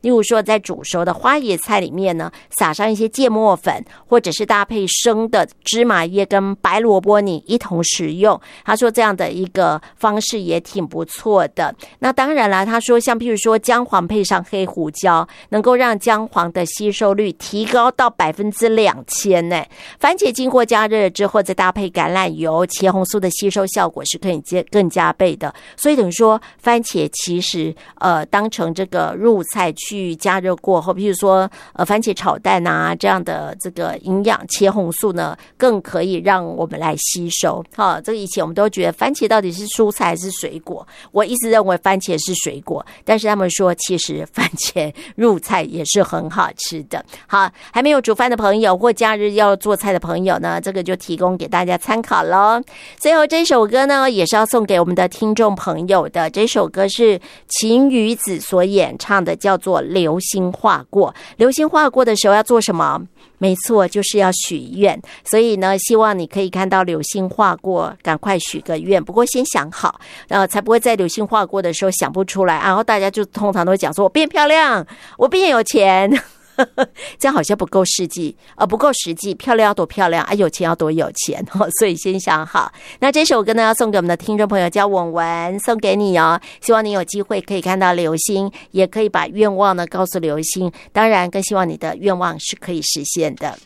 例如说在煮熟的花椰菜里面呢，撒上一些芥末粉，或者是搭配生的芝麻叶跟白萝卜泥一同食用。他说这样的一个方式也挺不错的。那当然啦，他说像譬如说姜黄配上黑胡椒，能够让姜黄的吸收率提高到2000%呢。番茄经过加热之后，再搭配橄榄油，茄红素的吸收效果是可以更加倍的。所以等于说，番茄其实当成这个入菜去加热过后，譬如说番茄炒蛋啊这样的这个营养，茄红素呢更可以让我们来吸收。这个以前我们都觉得番茄到底是蔬菜还是水果，我一直认为番茄是水果，但是他们说其实番茄入菜也是很好吃的。好，还没有煮饭的朋友或假日要做菜的朋友呢，这个就提供给大家参考咯。最后这首歌呢也是要送给我们的听众朋友的，这首歌是秦宇子所演唱的，叫做流星划过。流星划过的时候要做什么？没错，就是要许愿。所以呢，希望你可以看到流星划过，赶快许个愿。不过先想好，才不会在流星划过的时候想不出来，然后大家就通常都讲说我变漂亮，我变有钱。这样好像不够实际，不够实际。漂亮要多漂亮啊，有钱要多有钱所以先想好。那这首歌呢，要送给我们的听众朋友，叫文文，送给你哦。希望你有机会可以看到流星，也可以把愿望呢告诉流星。当然，更希望你的愿望是可以实现的。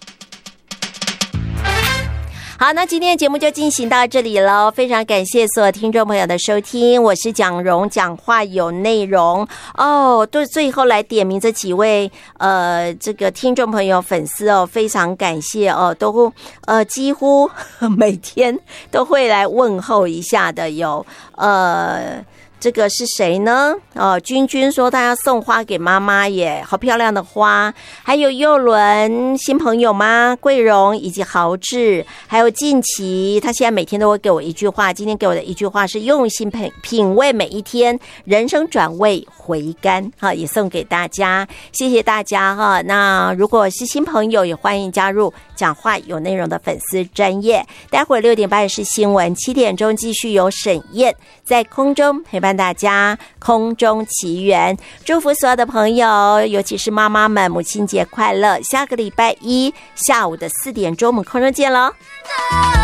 好，那今天的节目就进行到这里了，非常感谢所有听众朋友的收听，我是蒋蓉，讲话有内容哦。对，最后来点名这几位这个听众朋友粉丝哦，非常感谢哦，都几乎每天都会来问候一下的，有这个是谁呢？君君说他要送花给妈妈耶，好漂亮的花。还有佑伦新朋友吗？桂荣以及豪志，还有近期，他现在每天都会给我一句话，今天给我的一句话是用心品味每一天，人生转味回甘，也送给大家，谢谢大家哈。那如果是新朋友，也欢迎加入讲话有内容的粉丝专页。待会儿6点半是新闻，7点钟继续由沈燕在空中陪伴大家，空中奇缘，祝福所有的朋友，尤其是妈妈们，母亲节快乐！下个礼拜一下午的4点钟，我们空中见喽。